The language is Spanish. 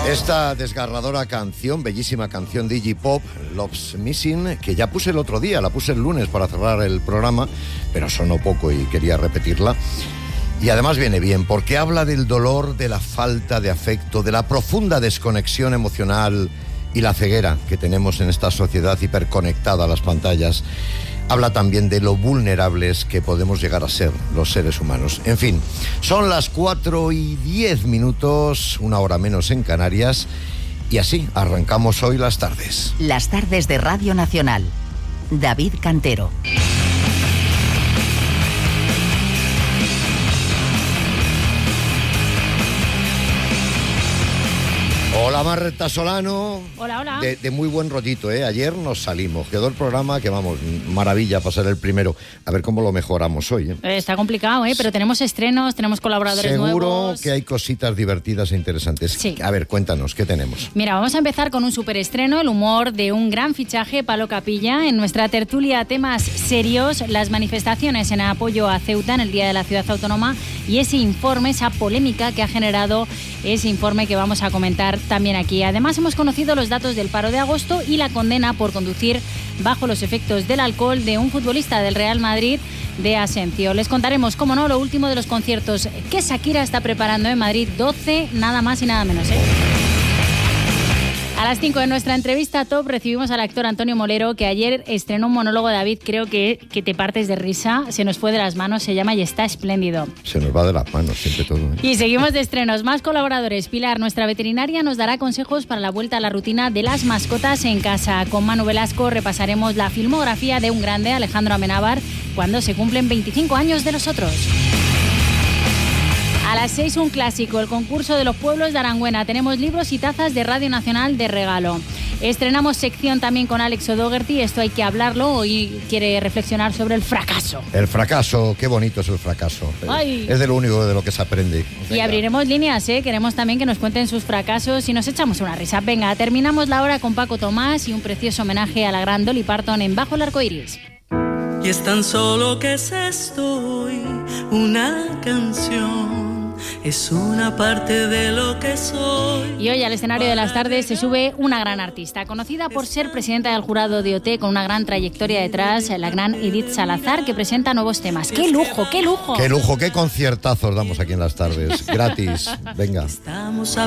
Esta desgarradora canción, bellísima canción de Iggy Pop, Love's Missing, que ya puse el otro día, la puse el lunes para cerrar el programa, pero sonó poco y quería repetirla. Y además viene bien, porque habla del dolor, de la falta de afecto, de la profunda desconexión emocional y la ceguera que tenemos en esta sociedad hiperconectada a las pantallas. Habla también de lo vulnerables que podemos llegar a ser los seres humanos. En fin, son las 4:10, una hora menos en Canarias, y así arrancamos hoy las tardes. Las tardes de Radio Nacional. David Cantero. Hola Marta Solano. Hola, hola. De muy buen rollito, ¿eh? Ayer nos salimos, quedó el programa que vamos, maravilla pasar el primero. A ver cómo lo mejoramos hoy, ¿eh? Está complicado, pero tenemos estrenos, tenemos colaboradores nuevos. Seguro que hay cositas divertidas e interesantes. Sí. A ver, cuéntanos, ¿qué tenemos? Mira, vamos a empezar con un superestreno, el humor de un gran fichaje, Palo Capilla. En nuestra tertulia, temas serios, las manifestaciones en apoyo a Ceuta en el Día de la Ciudad Autónoma y ese informe, esa polémica que ha generado ese informe que vamos a comentar también aquí. Además, hemos conocido los datos del paro de agosto y la condena por conducir bajo los efectos del alcohol de un futbolista del Real Madrid, de Asencio. Les contaremos, cómo no, lo último de los conciertos que Shakira está preparando en Madrid, 12, nada más y nada menos, ¿eh? A las 5 de nuestra entrevista top recibimos al actor Antonio Molero, que ayer estrenó un monólogo. David, creo que te partes de risa, se nos fue de las manos, se llama Y está espléndido. Se nos va de las manos siempre todo, ¿eh? Y seguimos de estrenos, más colaboradores. Pilar, nuestra veterinaria, nos dará consejos para la vuelta a la rutina de las mascotas en casa. Con Manu Velasco repasaremos la filmografía de un grande, Alejandro Amenábar, cuando se cumplen 25 años de los otros. A las 6, un clásico, el concurso de los pueblos de Arangüena. Tenemos libros y tazas de Radio Nacional de regalo. Estrenamos sección también con Alex O'Dougherty, esto hay que hablarlo. Hoy quiere reflexionar sobre el fracaso. El fracaso, qué bonito es el fracaso. Ay. Es de lo único de lo que se aprende. Venga. Y abriremos líneas, queremos también que nos cuenten sus fracasos y nos echamos una risa. Venga, terminamos la hora con Paco Tomás y un precioso homenaje a la gran Dolly Parton en Bajo el Arco Iris. Y es tan solo que es esto hoy, una canción. Es una parte de lo que soy. Y hoy al escenario de las tardes se sube una gran artista, conocida por ser presidenta del jurado de OT, con una gran trayectoria detrás, la gran Edith Salazar, que presenta nuevos temas. ¡Qué lujo, qué lujo! ¡Qué lujo, qué conciertazos damos aquí en las tardes! Gratis, venga. Estamos